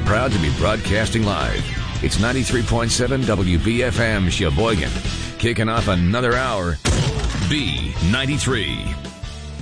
proud to be broadcasting live. It's 93.7 WBFM Sheboygan. Kicking off another hour. B93.